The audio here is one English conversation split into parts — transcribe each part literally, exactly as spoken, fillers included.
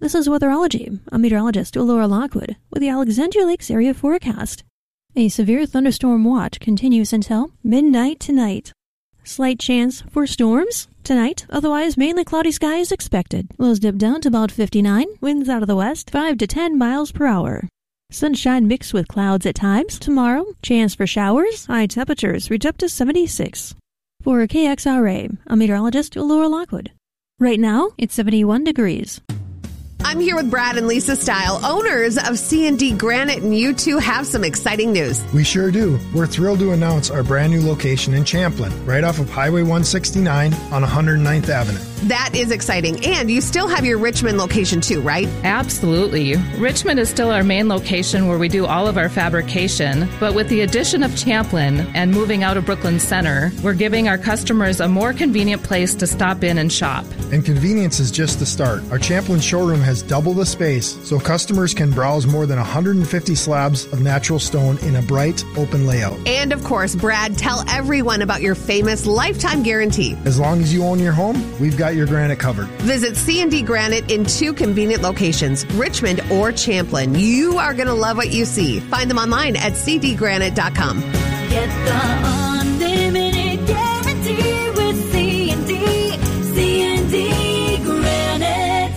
This is Weatherology. I'm meteorologist Laura Lockwood with the Alexandria Lakes area forecast. A severe thunderstorm watch continues until midnight tonight. Slight chance for storms tonight, otherwise mainly cloudy skies expected. Lows dip down to about fifty-nine, winds out of the west five to ten miles per hour. Sunshine mixed with clouds at times. Tomorrow, chance for showers, high temperatures reach up to seventy-six. For K X R A, I'm meteorologist Laura Lockwood. Right now, it's seventy-one degrees. I'm here with Brad and Lisa Stile, owners of C and D Granite, and you two have some exciting news. We sure do. We're thrilled to announce our brand new location in Champlin, right off of Highway one sixty-nine on one hundred ninth Avenue. That is exciting. And you still have your Richmond location too, right? Absolutely. Richmond is still our main location where we do all of our fabrication, but with the addition of Champlin and moving out of Brooklyn Center, we're giving our customers a more convenient place to stop in and shop. And convenience is just the start. Our Champlin showroom has double the space, so customers can browse more than one hundred fifty slabs of natural stone in a bright, open layout. And of course, Brad, tell everyone about your famous lifetime guarantee. As long as you own your home, we've got your granite covered. Visit C and D Granite in two convenient locations, Richmond or Champlin. You are going to love what you see. Find them online at c d granite dot com. Get the unlimited guarantee with C and D, C and D Granite.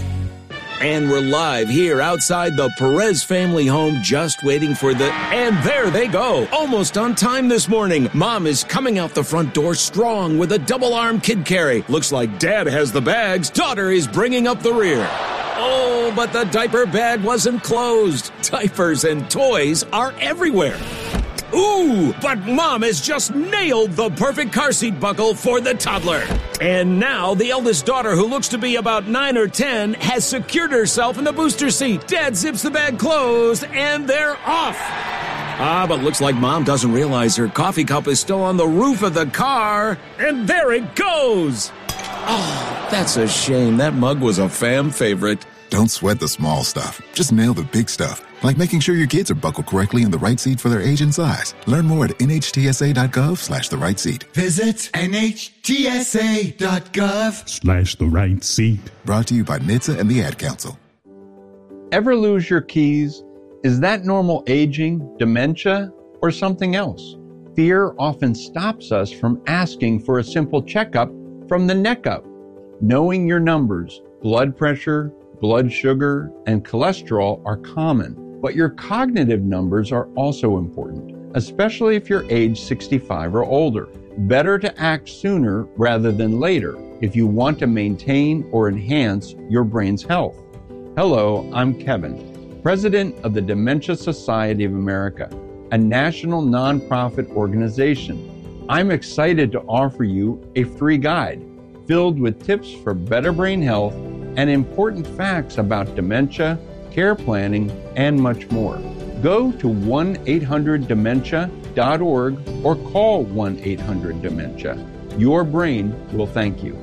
And we're live here outside the Perez family home, just waiting for the... And there they go, almost on time this morning. Mom is coming out the front door strong with a double-arm kid carry. Looks like Dad has the bags. Daughter is bringing up the rear. Oh, but the diaper bag wasn't closed. Diapers and toys are everywhere. Ooh, but Mom has just nailed the perfect car seat buckle for the toddler. And now the eldest daughter, who looks to be about nine or ten, has secured herself in the booster seat. Dad zips the bag closed, and they're off. Ah, but looks like Mom doesn't realize her coffee cup is still on the roof of the car. And there it goes. Oh, that's a shame. That mug was a fam favorite. Don't sweat the small stuff. Just nail the big stuff, like making sure your kids are buckled correctly in the right seat for their age and size. Learn more at nhtsa.gov slash the right seat. Visit nhtsa.gov slash the right seat. Brought to you by N H T S A and the Ad Council. Ever lose your keys? Is that normal aging, dementia, or something else? Fear often stops us from asking for a simple checkup from the neck up. Knowing your numbers, blood pressure, blood sugar, and cholesterol are common, but your cognitive numbers are also important, especially if you're age sixty-five or older. Better to act sooner rather than later if you want to maintain or enhance your brain's health. Hello, I'm Kevin, president of the Dementia Society of America, a national nonprofit organization. I'm excited to offer you a free guide filled with tips for better brain health and important facts about dementia, care planning, and much more. Go to one eight hundred dementia dot org or call one eight hundred dementia. Your brain will thank you.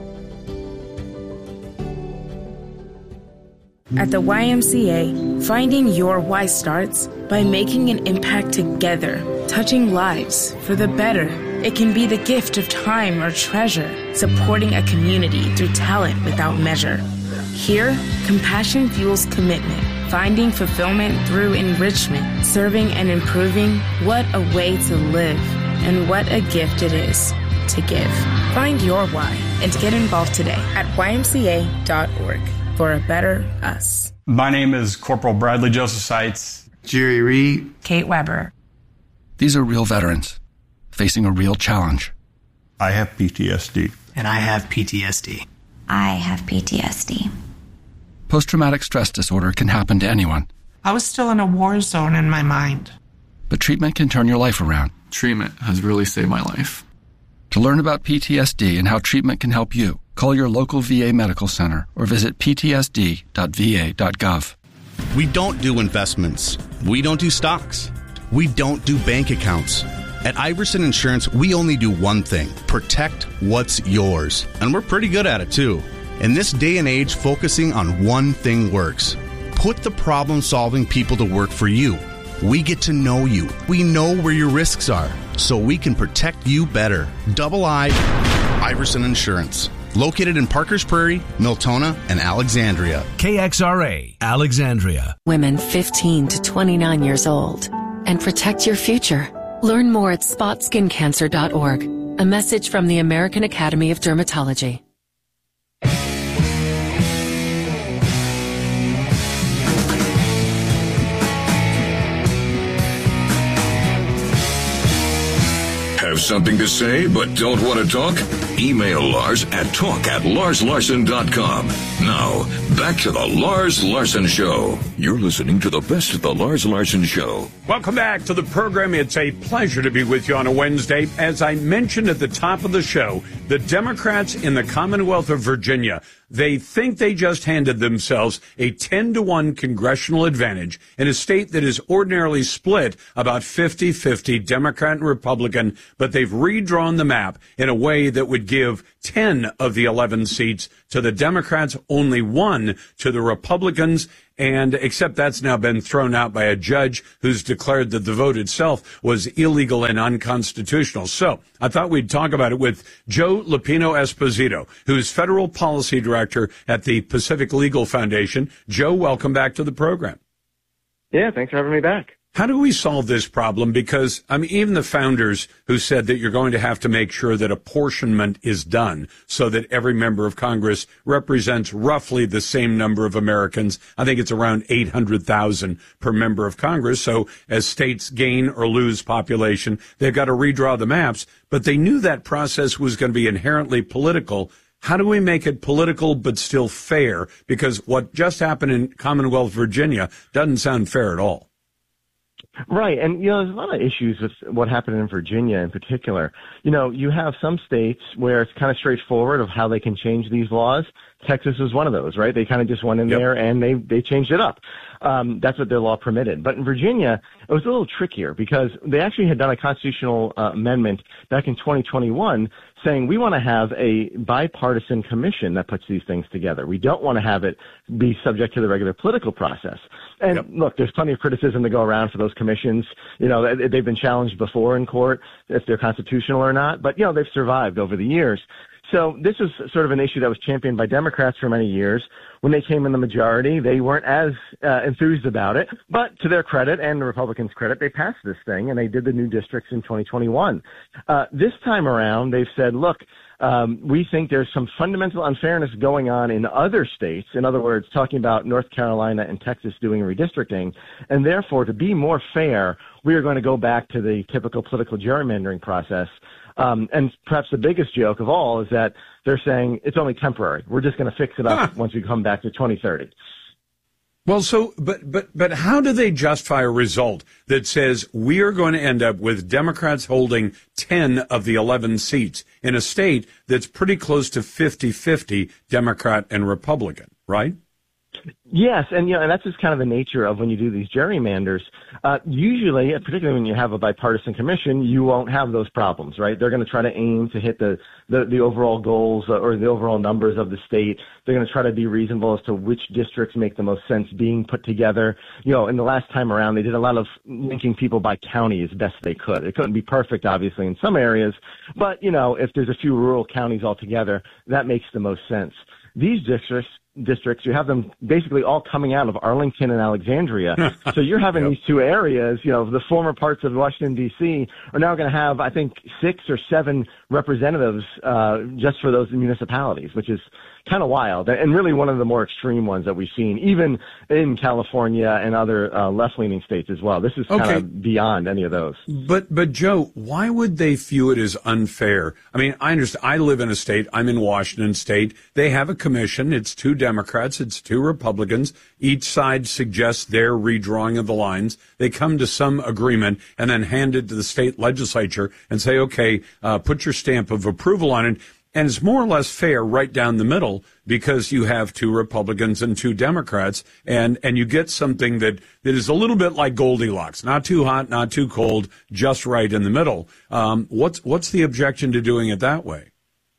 At the Y M C A, finding your why starts by making an impact together, touching lives for the better. It can be the gift of time or treasure, supporting a community through talent without measure. Here, compassion fuels commitment, finding fulfillment through enrichment, serving and improving. What a way to live, and what a gift it is to give. Find your why and get involved today at y m c a dot org for a better us. My name is Corporal Bradley Joseph Seitz. Jerry Reed. Kate Weber. These are real veterans facing a real challenge. I have P T S D. And I have P T S D. I have P T S D. Post-traumatic stress disorder can happen to anyone. I was still in a war zone in my mind. But treatment can turn your life around. Treatment has really saved my life. To learn about P T S D and how treatment can help you, call your local V A medical center or visit p t s d dot v a dot gov. We don't do investments. We don't do stocks. We don't do bank accounts. At Iverson Insurance, we only do one thing: protect what's yours. And we're pretty good at it, too. In this day and age, focusing on one thing works. Put the problem-solving people to work for you. We get to know you. We know where your risks are, so we can protect you better. Double I, Iverson Insurance. located in Parkers Prairie, Miltona, and Alexandria. K X R A, Alexandria. Women fifteen to twenty-nine years old. And protect your future. Learn more at spot skin cancer dot org. A message from the American Academy of Dermatology. Have something to say but don't want to talk? Email Lars at talk at lars larson dot com. Now, back to the Lars Larson Show. You're listening to the best of the Lars Larson Show. Welcome back to the program. It's a pleasure to be with you on a Wednesday. As I mentioned at the top of the show, the Democrats in the Commonwealth of Virginia, they think they just handed themselves a ten to one congressional advantage in a state that is ordinarily split about fifty-fifty Democrat and Republican, but they've redrawn the map in a way that would give ten of the eleven seats to the Democrats, only one to the Republicans. And except that's now been thrown out by a judge who's declared that the vote itself was illegal and unconstitutional. So I thought we'd talk about it with Joe Lupino Esposito, who's federal policy director at the Pacific Legal Foundation. Joe, welcome back to the program. Yeah, thanks for having me back. How do we solve this problem? Because, I mean, even the founders who said that you're going to have to make sure that apportionment is done so that every member of Congress represents roughly the same number of Americans. I think it's around eight hundred thousand per member of Congress. So as states gain or lose population, they've got to redraw the maps. But they knew that process was going to be inherently political. How do we make it political but still fair? Because what just happened in Commonwealth Virginia doesn't sound fair at all. Right. And, you know, there's a lot of issues with what happened in Virginia in particular. You know, you have some states where it's kind of straightforward of how they can change these laws. Texas was one of those, right? They kind of just went in yep. there and they, they changed it up. Um, that's what their law permitted. But in Virginia, it was a little trickier because they actually had done a constitutional uh, amendment back in twenty twenty-one saying we want to have a bipartisan commission that puts these things together. We don't want to have it be subject to the regular political process. And yep. look, there's plenty of criticism to go around for those commissions. You know, they've been challenged before in court if they're constitutional or not, but, you know, they've survived over the years. So this was sort of an issue that was championed by Democrats for many years. When they came in the majority, they weren't as uh, enthused about it. But to their credit and the Republicans' credit, they passed this thing, and they did the new districts in twenty twenty-one. Uh, this time around, they've said, look, um, we think there's some fundamental unfairness going on in other states. In other words, talking about North Carolina and Texas doing redistricting. And therefore, to be more fair, we are going to go back to the typical political gerrymandering process. Um, and perhaps the biggest joke of all is that they're saying it's only temporary. We're just going to fix it up huh. once we come back to twenty thirty. Well, so, but, but, but how do they justify a result that says we are going to end up with Democrats holding ten of the eleven seats in a state that's pretty close to fifty-fifty Democrat and Republican, right? Yes, and you know, and that's just kind of the nature of when you do these gerrymanders. Uh, usually, particularly when you have a bipartisan commission, you won't have those problems, right? They're going to try to aim to hit the, the, the overall goals or the overall numbers of the state. They're going to try to be reasonable as to which districts make the most sense being put together. You know, and the last time around, they did a lot of linking people by county as best they could. It couldn't be perfect, obviously, in some areas, but, you know, if there's a few rural counties altogether, that makes the most sense. These districts, districts, you have them basically all coming out of Arlington and Alexandria. So you're having yep. these two areas, you know, the former parts of Washington, D C are now going to have, I think, six or seven representatives uh, just for those municipalities, which is kind of wild, and really one of the more extreme ones that we've seen, even in California and other uh, left-leaning states as well. This is kind okay. of beyond any of those. But, but Joe, why would they view it as unfair? I mean, I understand. I live in a state. I'm in Washington State. They have a commission. It's two Democrats. It's two Republicans. Each side suggests their redrawing of the lines. They come to some agreement and then hand it to the state legislature and say, okay, uh, put your stamp of approval on it. And it's more or less fair right down the middle because you have two Republicans and two Democrats, and, and you get something that, that is a little bit like Goldilocks, not too hot, not too cold, just right in the middle. Um, what's, what's the objection to doing it that way?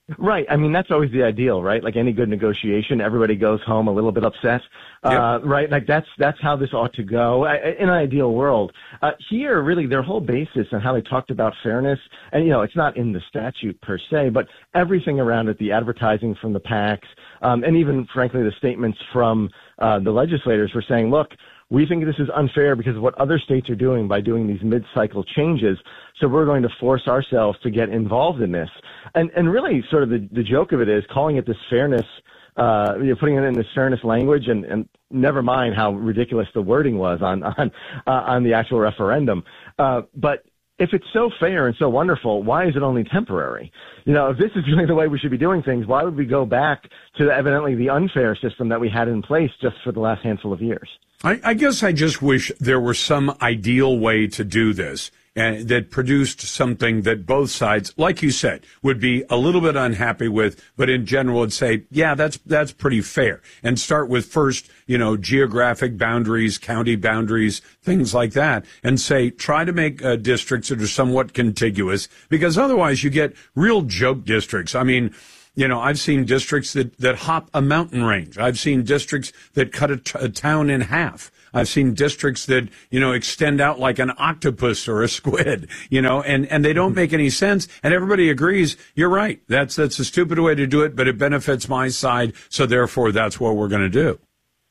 Right. I mean, that's always the ideal, right? Like any good negotiation, everybody goes home a little bit upset, uh, yep. right? Like that's, that's how this ought to go I, in an ideal world. Uh, here, really, their whole basis and how they talked about fairness, and, you know, it's not in the statute per se, but everything around it, the advertising from the PACs, um, and even, frankly, the statements from uh, the legislators were saying, look, we think this is unfair because of what other states are doing by doing these mid-cycle changes. So we're going to force ourselves to get involved in this. And and really sort of the, the joke of it is calling it this fairness, uh, you know, putting it in this fairness language, and, and never mind how ridiculous the wording was on, on, uh, on the actual referendum. Uh, but if it's so fair and so wonderful, why is it only temporary? You know, if this is really the way we should be doing things, why would we go back to evidently the unfair system that we had in place just for the last handful of years? I, I guess I just wish there were some ideal way to do this, and that produced something that both sides, like you said, would be a little bit unhappy with, but in general would say, yeah, that's that's pretty fair. And start with first, you know, geographic boundaries, county boundaries, things like that, and say, try to make uh, districts that are somewhat contiguous, because otherwise you get real joke districts. I mean, you know, I've seen districts that, that hop a mountain range. I've seen districts that cut a, t- a town in half. I've seen districts that, you know, extend out like an octopus or a squid, you know, and, and they don't make any sense. And everybody agrees, you're right. That's, that's a stupid way to do it, but it benefits my side. So therefore, that's what we're going to do.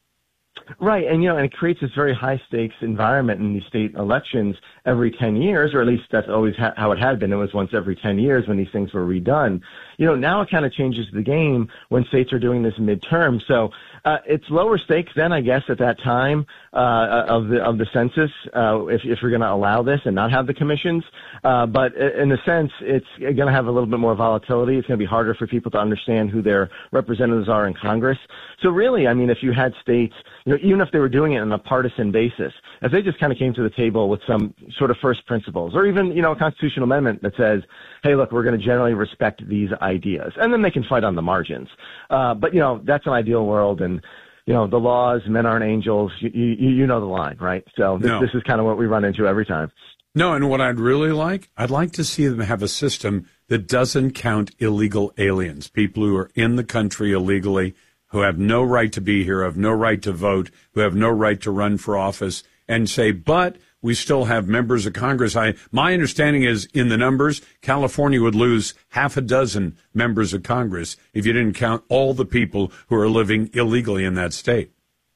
Right. And, you know, and it creates this very high stakes environment in these state elections every ten years, or at least that's always ha- how it had been. It was once every ten years when these things were redone. You know, now it kind of changes the game when states are doing this midterm. So uh, it's lower stakes then, I guess, at that time uh, of the of the census, uh, if, if you're going to allow this and not have the commissions. Uh, but in a sense, it's going to have a little bit more volatility. It's going to be harder for people to understand who their representatives are in Congress. So really, I mean, if you had states, you know, even if they were doing it on a partisan basis, if they just kind of came to the table with some sort of first principles, or even, you know, a constitutional amendment that says, hey, look, we're going to generally respect these ideas, and then they can fight on the margins. Uh, but, you know, that's an ideal world, and, you know, the laws, men aren't angels. You, you, you know the line, right? So this, no. this is kind of what we run into every time. No, and what I'd really like, I'd like to see them have a system that doesn't count illegal aliens, people who are in the country illegally, who have no right to be here, have no right to vote, who have no right to run for office, and say, but we still have members of Congress. I, my understanding is in the numbers, California would lose half a dozen members of Congress if you didn't count all the people who are living illegally in that state.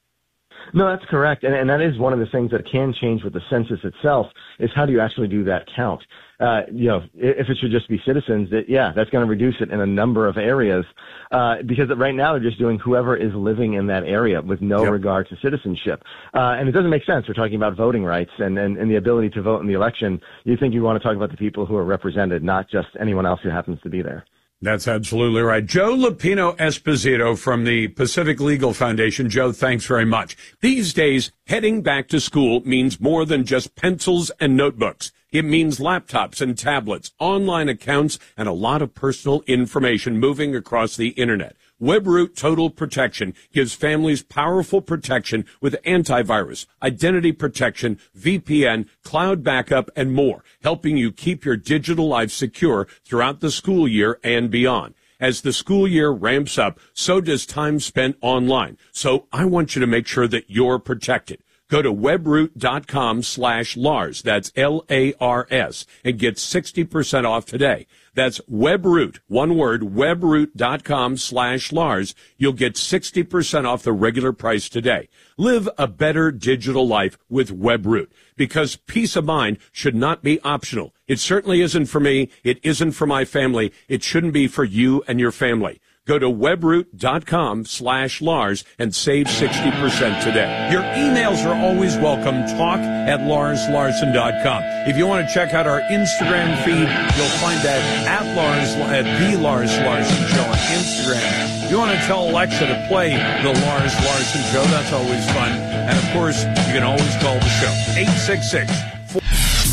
No, that's correct. And, and that is one of the things that can change with the census itself is how do you actually do that count? Uh, you know, if it should just be citizens, that, yeah, that's going to reduce it in a number of areas, uh, because right now they're just doing whoever is living in that area with no yep. regard to citizenship. Uh, and it doesn't make sense. We're talking about voting rights and, and, and the ability to vote in the election. You think you want to talk about the people who are represented, not just anyone else who happens to be there. That's absolutely right. Joe Lupino Esposito from the Pacific Legal Foundation. Joe, thanks very much. These days, heading back to school means more than just pencils and notebooks. It means laptops and tablets, online accounts, and a lot of personal information moving across the internet. WebRoot Total Protection gives families powerful protection with antivirus, identity protection, V P N, cloud backup, and more, helping you keep your digital life secure throughout the school year and beyond. As the school year ramps up, so does time spent online. So I want you to make sure that you're protected. Go to webroot.com slash Lars, that's L A R S, and get sixty percent off today. That's WebRoot, one word, webroot.com slash Lars. You'll get sixty percent off the regular price today. Live a better digital life with WebRoot, because peace of mind should not be optional. It certainly isn't for me. It isn't for my family. It shouldn't be for you and your family. Go to webroot.com slash Lars and save sixty percent today. Your emails are always welcome. Talk at lars larson dot com. If you want to check out our Instagram feed, you'll find that at Lars, at the Lars Larson Show on Instagram. If you want to tell Alexa to play the Lars Larson Show, that's always fun. And of course, you can always call the show. eight six six, four